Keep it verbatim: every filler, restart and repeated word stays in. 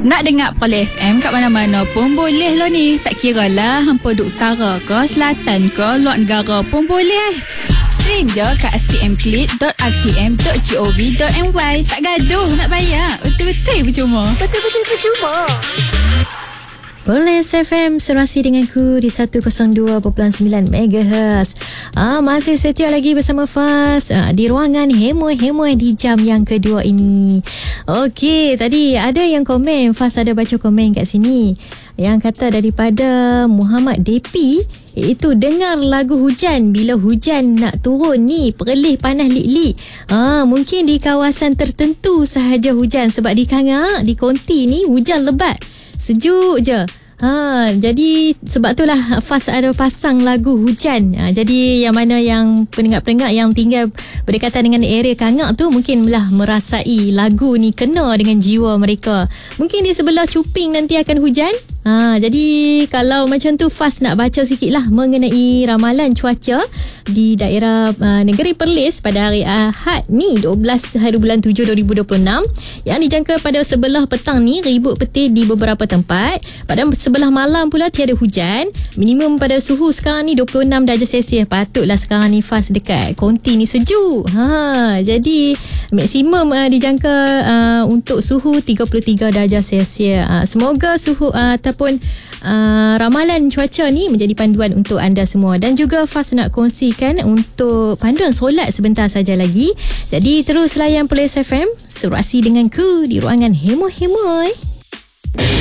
Nak dengar Poly F M kat mana-mana pun boleh lo ni. Tak kira lah hampa duk utara ke, selatan ke, luar negara pun boleh. Stream je kat r t m klit dot r t m dot gov dot m y. Tak gaduh nak bayar. Betul-betul percuma. Betul-betul percuma. Poly F M serasi denganku di seratus dua perpuluhan sembilan megahertz. Ah, masih setia lagi bersama Faz ah, di ruangan hemoi-hemoi di jam yang kedua ini. Okey, tadi ada yang komen, Faz ada baca komen kat sini yang kata daripada Muhammad Depi, iaitu dengar lagu hujan bila hujan nak turun ni, perlih panas lik-lik. Ah, mungkin di kawasan tertentu sahaja hujan, sebab di Kangak, di Konti ni hujan lebat. Sejuk je. Ha, jadi sebab itulah Faz ada pasang lagu hujan. Ha, jadi yang mana yang pendengar-pendengar yang tinggal berdekatan dengan area Kangak tu mungkinlah merasai lagu ni kena dengan jiwa mereka. Mungkin di sebelah Cuping nanti akan hujan. Ha, jadi kalau macam tu Faz nak baca sikit lah mengenai ramalan cuaca di daerah uh, negeri Perlis pada hari Ahad ni dua belas hari bulan tujuh dua ribu dua puluh enam, yang dijangka pada sebelah petang ni ribut petir di beberapa tempat. Pada sebelah malam pula tiada hujan. Minimum pada suhu sekarang ni dua puluh enam darjah Celsius. Patutlah sekarang ni Faz dekat Konti ni sejuk. Ha, jadi maksimum uh, dijangka uh, untuk suhu tiga puluh tiga darjah Celsius. Uh, semoga suhu uh, ataupun uh, ramalan cuaca ni menjadi panduan untuk anda semua. Dan juga Faz nak kongsikan untuk panduan solat sebentar saja lagi. Jadi terus layan Poly F M serasi denganku di ruangan hemoi-hemoi.